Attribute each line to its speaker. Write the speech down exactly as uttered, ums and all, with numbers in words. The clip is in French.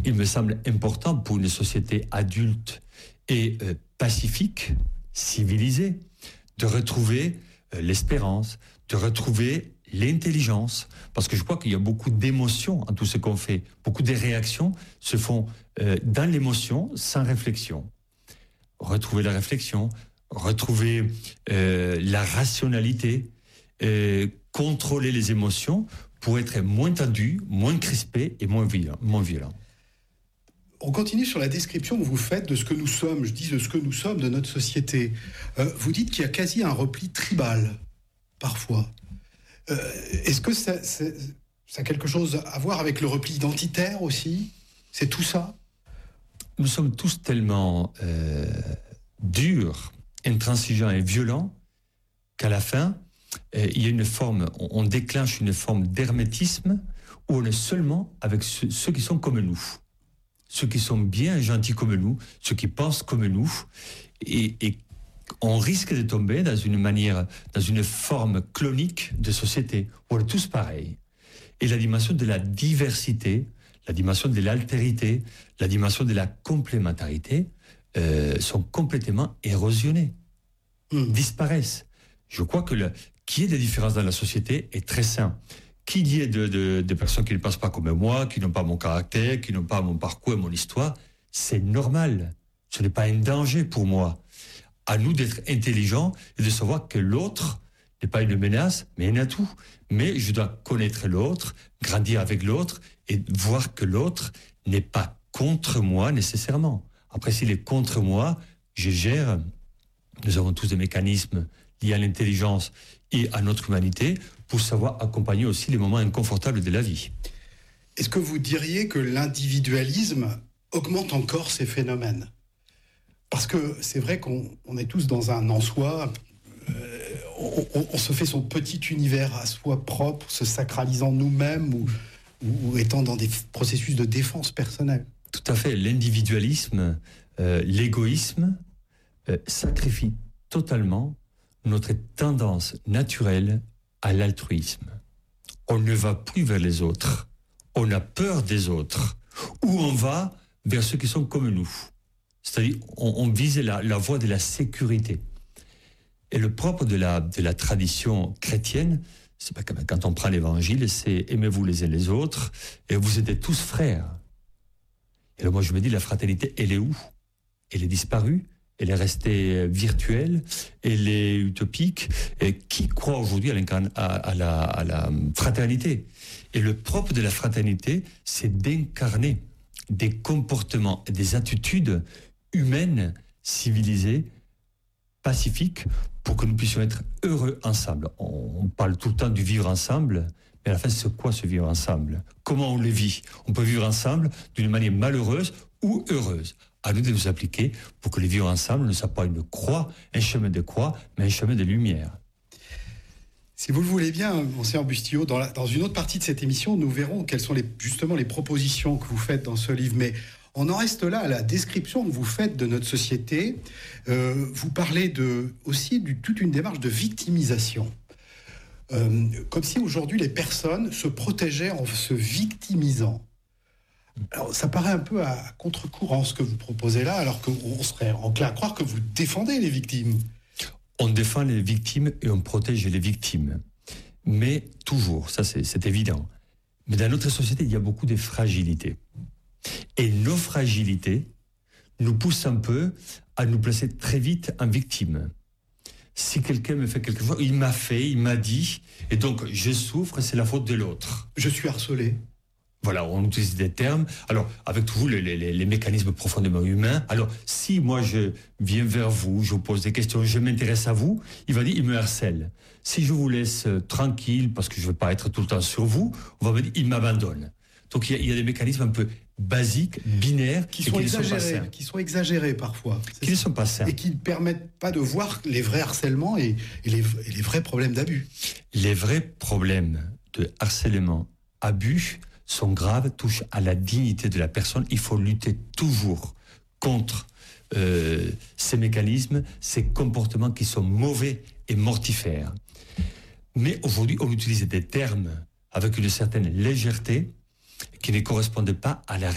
Speaker 1: il me semble important pour une société adulte et euh, pacifique, civilisée, de retrouver euh, l'espérance, de retrouver l'intelligence, parce que je crois qu'il y a beaucoup d'émotions en tout ce qu'on fait. Beaucoup de réactions se font euh, dans l'émotion, sans réflexion. Retrouver la réflexion, retrouver euh, la rationalité, euh, contrôler les émotions pour être moins tendu, moins crispé et moins violent. Moins violent.
Speaker 2: On continue sur la description que vous faites de ce que nous sommes, je dis de ce que nous sommes, de notre société. Euh, vous dites qu'il y a quasi un repli tribal, parfois. Euh, est-ce que ça, ça, ça a quelque chose à voir avec le repli identitaire aussi ? C'est tout ça ?
Speaker 1: Nous sommes tous tellement euh, durs, intransigeants et violents qu'à la fin, euh, il y a une forme, on, on déclenche une forme d'hermétisme où on est seulement avec ceux, ceux qui sont comme nous. Ceux qui sont bien et gentils comme nous, ceux qui pensent comme nous, et, et on risque de tomber dans une manière, dans une forme clonique de société, où on est tous pareils. Et la dimension de la diversité, la dimension de l'altérité, la dimension de la complémentarité euh, sont complètement érosionnées, mmh. disparaissent. Je crois que le, qu'il y ait des différences dans la société est très sain. Qu'il y ait de, de, de personnes qui ne pensent pas comme moi, qui n'ont pas mon caractère, qui n'ont pas mon parcours et mon histoire, c'est normal. Ce n'est pas un danger pour moi. À nous d'être intelligents et de savoir que l'autre n'est pas une menace, mais un atout. Mais je dois connaître l'autre, grandir avec l'autre et voir que l'autre n'est pas contre moi nécessairement. Après, s'il est contre moi, je gère. Nous avons tous des mécanismes liés à l'intelligence et à notre humanité pour savoir accompagner aussi les moments inconfortables de la vie.
Speaker 2: Est-ce que vous diriez que l'individualisme augmente encore ces phénomènes ? Parce que c'est vrai qu'on on est tous dans un en-soi, euh, on, on, on se fait son petit univers à soi propre, se sacralisant nous-mêmes ou, ou, ou étant dans des processus de défense personnelle.
Speaker 1: Tout à fait, l'individualisme, euh, l'égoïsme euh, sacrifie totalement notre tendance naturelle à l'altruisme. On ne va plus vers les autres, on a peur des autres, ou on va vers ceux qui sont comme nous. C'est-à-dire, on, on vise la, la voie de la sécurité. Et le propre de la, de la tradition chrétienne, c'est pas comme quand on prend l'évangile, c'est aimez-vous les uns les autres, et vous êtes tous frères. Et là, moi, je me dis, la fraternité, elle est où ? Elle est disparue, elle est restée virtuelle, elle est utopique. Et qui croit aujourd'hui à, à, à, la, à la fraternité ? Et le propre de la fraternité, c'est d'incarner des comportements et des attitudes humaines, civilisées, pacifiques, pour que nous puissions être heureux ensemble. On parle tout le temps du vivre ensemble, mais à la fin, c'est quoi ce vivre ensemble ? Comment on le vit ? On peut vivre ensemble d'une manière malheureuse ou heureuse. À nous de nous appliquer pour que le vivre ensemble ne soit pas une croix, un chemin de croix, mais un chemin de lumière.
Speaker 2: Si vous le voulez bien, Monseigneur Bustillo, dans, la, dans une autre partie de cette émission, nous verrons quelles sont les, justement les propositions que vous faites dans ce livre. Mais on en reste là à la description que vous faites de notre société. Euh, vous parlez de, aussi de toute une démarche de victimisation. Euh, comme si aujourd'hui les personnes se protégeaient en se victimisant. Alors, ça paraît un peu à contre-courant ce que vous proposez là, alors qu'on serait enclin à croire que vous défendez les victimes.
Speaker 1: On défend les victimes et on protège les victimes. Mais toujours, ça c'est, c'est évident. Mais dans notre société, il y a beaucoup de fragilités. Et nos fragilités nous poussent un peu à nous placer très vite en victime. Si quelqu'un me fait quelque chose, il m'a fait, il m'a dit, et donc je souffre, c'est la faute de l'autre.
Speaker 2: Je suis harcelé.
Speaker 1: Voilà, on utilise des termes. Alors, avec toujours les, les, les mécanismes profondément humains. Alors, si moi je viens vers vous, je vous pose des questions, je m'intéresse à vous, il va dire, il me harcèle. Si je vous laisse euh, tranquille, parce que je ne veux pas être tout le temps sur vous, on va me dire, il m'abandonne. Donc, il y, y a des mécanismes un peu basiques, binaires,
Speaker 2: qui sont
Speaker 1: qui
Speaker 2: exagérés, qui sont exagérés parfois.
Speaker 1: Qui ne sont pas sains.
Speaker 2: Et qui ne permettent pas de voir les vrais harcèlements et, et, les, et les vrais problèmes d'abus.
Speaker 1: Les vrais problèmes de harcèlement, abus, sont graves, touchent à la dignité de la personne. Il faut lutter toujours contre euh, ces mécanismes, ces comportements qui sont mauvais et mortifères. Mais aujourd'hui, on utilise des termes avec une certaine légèreté qui ne correspondent pas à la